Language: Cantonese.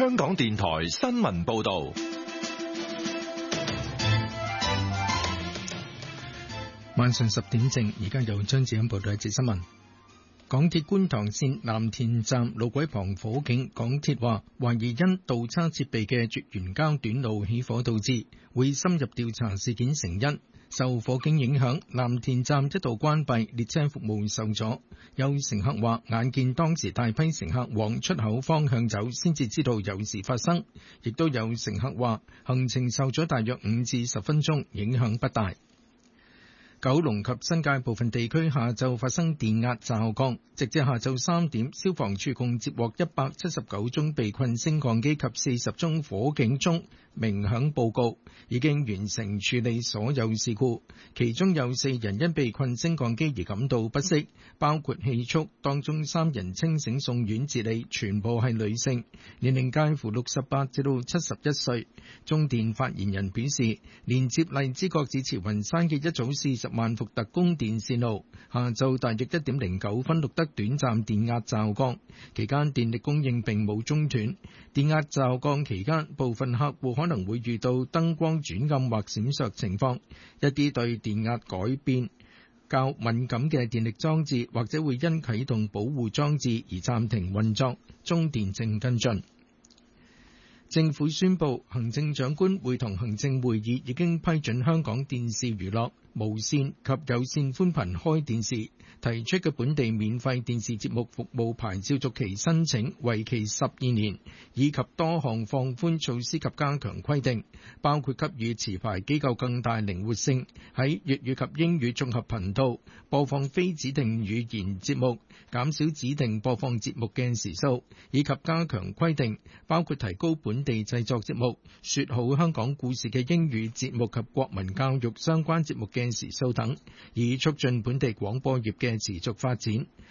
香港電台新聞報道。 晚上10點正，而家由張子欣報道一節新聞。港鐵觀塘線藍田站路軌旁火警，港鐵話懷疑因倒叉設備嘅絕緣膠短路起火導致，會深入調查事件成因。受火警影響，藍田站一度關閉，列車服務受阻。有乘客話眼見當時大批乘客往出口方向走，先至知道有事發生。亦都有乘客話行程受咗大約5至10分鐘，影響不大。九龍及新界部分地區下晝發生電壓驟降，直至下晝3點，消防處共接獲179宗被困升降機及40宗火警鐘鳴響報告，已經完成處理所有事故。其中有4人因被困升降機而感到不適，包括氣促，當中3人清醒送院治理，全部係女性，年齡介乎68至到71歲。中電發言人表示，連接荔枝角至慈雲山嘅一組40萬伏特供電線路，下晝大約1點09分錄得短暫電壓驟降，期間電力供應並冇中斷。電壓驟降期間，部分客戶可能會遇到燈光轉暗或閃爍情況，一啲對電壓改變較敏感嘅電力裝置，或者會因啟動保護裝置而暫停運作。中電正跟進。政府宣布，行政長官會同行政會議已經批准香港電視娛樂、無線及有線寬頻開電視提出嘅本地免費電視節目服務牌照續期申請，為期12年，以及多項放寬措施及加強規定，包括給予持牌機構更大靈活性，喺粵語及英語綜合頻道播放非指定語言節目，減少指定播放節目嘅時數，以及加強規定，包括提高本地製作節目、說好香港故事嘅英語節目及國民教育相關節目嘅時數等，以促進本地廣播業嘅持續發展。